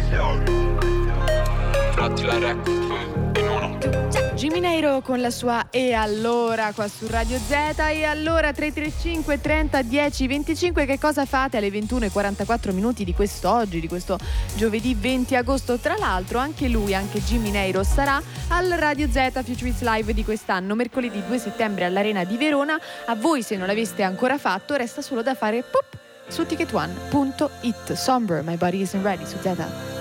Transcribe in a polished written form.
Attila Records in uno. Jimmy Neiro con la sua E allora qua su Radio Z. E allora 335 30 10 25, che cosa fate alle 21:44 di quest'oggi, di questo giovedì 20 agosto? Tra l'altro anche lui, anche Jimmy Neiro, sarà al Radio Z Future Hits Live di quest'anno, mercoledì 2 settembre all'Arena di Verona. A voi, se non l'aveste ancora fatto, resta solo da fare pop su ticketone.it. Somber, My Body Isn't Ready su Z.